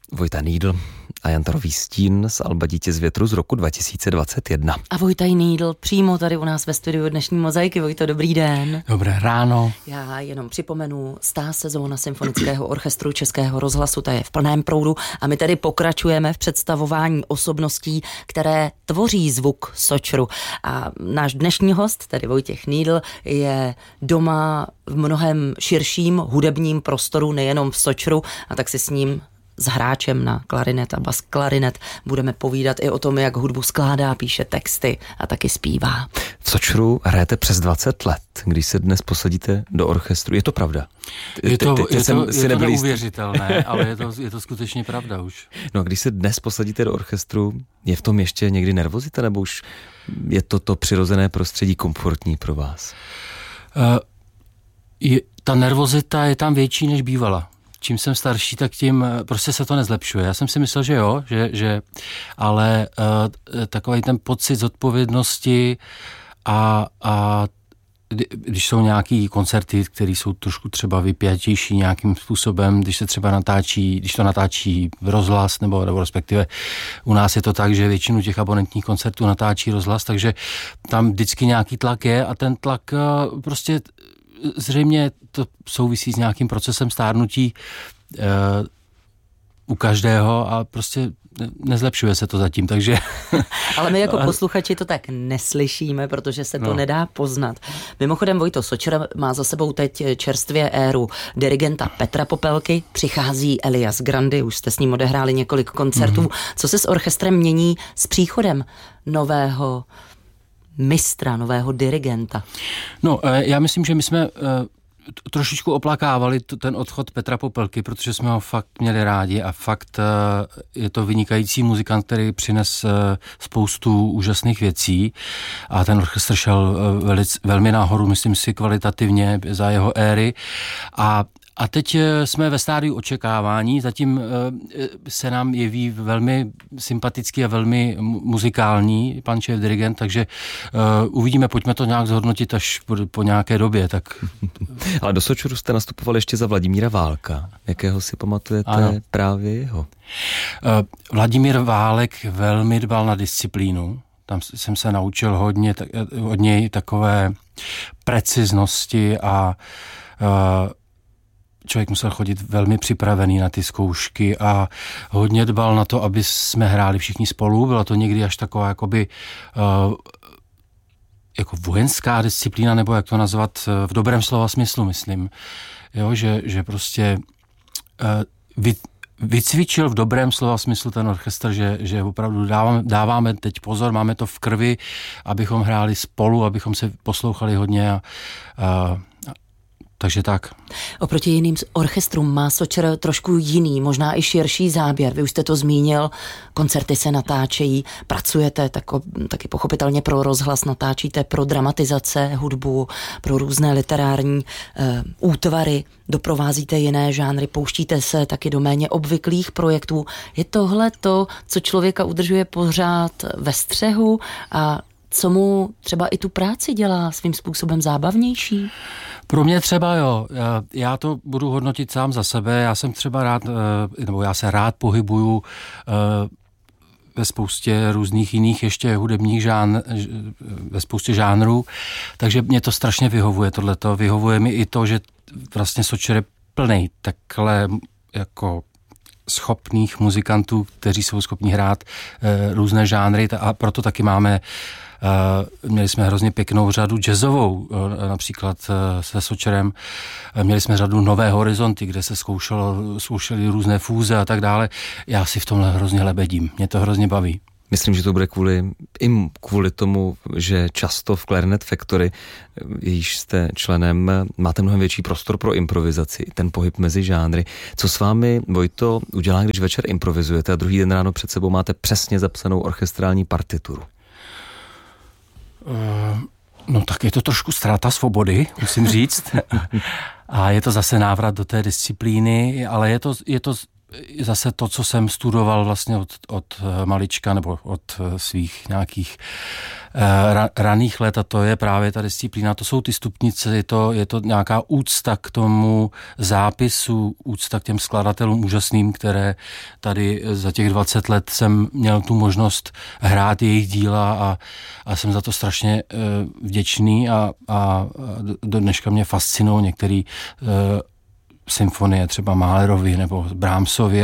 Vojta Needl a Jantarový stín z alba Dítě z větru z roku 2021. A Vojta Needl přímo tady u nás ve studiu dnešní Mozaiky. Vojto, dobrý den. Dobré ráno. Já jenom připomenu, 100. sezóna Symfonického orchestru Českého rozhlasu, ta je v plném proudu a my tady pokračujeme v představování osobností, které tvoří zvuk Sočru. A náš dnešní host, tedy Vojtěch Needl, je doma v mnohem širším hudebním prostoru, nejenom v Sočru, a tak si s ním, s hráčem na klarinet a bas klarinet, budeme povídat i o tom, jak hudbu skládá, píše texty a taky zpívá. V Sočru hrajete přes 20 let. Když se dnes posadíte do orchestru, je to pravda? Je to neuvěřitelné, ale je to skutečně pravda už. No a když se dnes posadíte do orchestru, je v tom ještě někdy nervozita, nebo už je to přirozené prostředí komfortní pro vás? Ta nervozita je tam větší, než bývala. Čím jsem starší, tak tím prostě se to nezlepšuje. Já jsem si myslel, že jo, ale takový ten pocit zodpovědnosti a když jsou nějaký koncerty, které jsou trošku třeba vypjatější nějakým způsobem, když to natáčí rozhlas, nebo respektive u nás je to tak, že většinu těch abonentních koncertů natáčí rozhlas, takže tam vždycky nějaký tlak je a ten tlak prostě zřejmě to souvisí s nějakým procesem stárnutí u každého a prostě nezlepšuje se to zatím, takže... Ale my jako posluchači to tak neslyšíme, protože se to nedá poznat. Mimochodem Vojto, Sočer má za sebou teď čerstvě éru dirigenta Petra Popelky, přichází Elias Grandy, už jste s ním odehráli několik koncertů. Co se s orchestrem mění s příchodem nového mistra, nového dirigenta? No, já myslím, že my jsme trošičku oplakávali ten odchod Petra Popelky, protože jsme ho fakt měli rádi a fakt je to vynikající muzikant, který přines spoustu úžasných věcí a ten orchestr šel velmi nahoru, myslím si, kvalitativně za jeho éry a teď jsme ve stádiu očekávání, zatím se nám jeví velmi sympatický a velmi muzikální pan šéf dirigent, takže uvidíme, pojďme to nějak zhodnotit až po nějaké době. Tak. Ale do Sočuru jste nastupovali ještě za Vladimíra Válka. Jakého si pamatujete právě jeho? Vladimír Válek velmi dbal na disciplínu. Tam jsem se naučil hodně od něj takové preciznosti a člověk musel chodit velmi připravený na ty zkoušky a hodně dbal na to, aby jsme hráli všichni spolu. Byla to někdy až taková jako vojenská disciplína, nebo jak to nazvat, v dobrém slova smyslu, myslím. Jo, že prostě vycvičil v dobrém slova smyslu ten orchestr, že opravdu dáváme teď pozor, máme to v krvi, abychom hráli spolu, abychom se poslouchali hodně takže tak. Oproti jiným orchestrům má Sočer trošku jiný, možná i širší záběr. Vy už jste to zmínil, koncerty se natáčejí, pracujete taky pochopitelně pro rozhlas, natáčíte pro dramatizace, hudbu, pro různé literární útvary, doprovázíte jiné žánry, pouštíte se taky do méně obvyklých projektů. Je tohle to, co člověka udržuje pořád ve střehu a co mu třeba i tu práci dělá svým způsobem zábavnější? Pro mě třeba jo, já to budu hodnotit sám za sebe, já jsem třeba rád, nebo já se rád pohybuju ve spoustě různých jiných ještě hudebních ve spoustě žánrů, takže mě to strašně vyhovuje tohleto, vyhovuje mi i to, že vlastně Sočer je plnej takhle jako schopných muzikantů, kteří jsou schopni hrát různé žánry a proto taky měli jsme hrozně pěknou řadu jazzovou, například se Sočerem. Měli jsme řadu Nové horizonty, kde se zkoušely různé fúze a tak dále. Já si v tomhle hrozně lebedím. Mě to hrozně baví. Myslím, že to bude kvůli tomu, že často v Clarinet Factory, jejíž jste členem, máte mnohem větší prostor pro improvizaci, ten pohyb mezi žánry. Co s vámi, Vojto, udělá, když večer improvizujete a druhý den ráno před sebou máte přesně zapsanou orchestrální partituru? No tak je to trošku ztráta svobody, musím říct. A je to zase návrat do té disciplíny, ale je to zase to, co jsem studoval vlastně od malička nebo od svých nějakých raných let, a to je právě ta disciplína, to jsou ty stupnice, je to nějaká úcta k tomu zápisu, úcta k těm skladatelům úžasným, které tady za těch 20 let jsem měl tu možnost hrát jejich díla a jsem za to strašně vděčný a do dneška mě fascinují některé symfonie třeba Mahlerovi nebo Brahmsovi.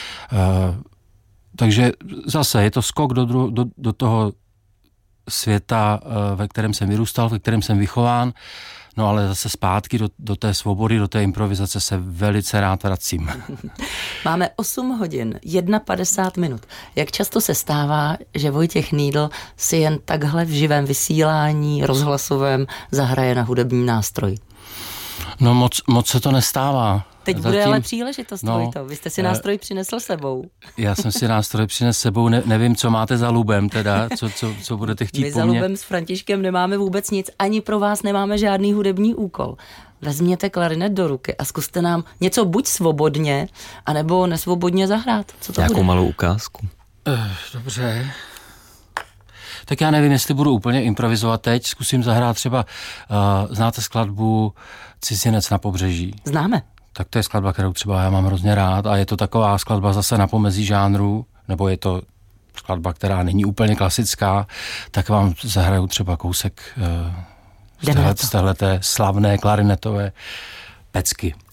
Takže zase je to skok do toho světa, ve kterém jsem vyrůstal, ve kterém jsem vychován, no ale zase zpátky do té svobody, do té improvizace se velice rád vracím. Máme 8 hodin, 51 minut. Jak často se stává, že Vojtěch Nýdl si jen takhle v živém vysílání rozhlasovém zahraje na hudební nástroj? No moc se to nestává. Teď bude ale příležitost, Vojto. Vy jste si nástroj přinesl sebou. Já jsem si nástroj přinesl sebou, nevím, co máte za lubem teda, co budete chtít My po mně. My za lubem s Františkem nemáme vůbec nic, ani pro vás nemáme žádný hudební úkol. Vezměte klarinet do ruky a zkuste nám něco buď svobodně, anebo nesvobodně zahrát. Co to nějakou bude? malou ukázku. Dobře. Tak já nevím, jestli budu úplně improvizovat teď. Zkusím zahrát třeba, znáte skladbu Cizinec na pobřeží? Známe. Tak to je skladba, kterou třeba já mám hrozně rád a je to taková skladba zase na pomezí žánru, nebo je to skladba, která není úplně klasická, tak vám zahraju třeba kousek z téhleté slavné klarinetové pecky.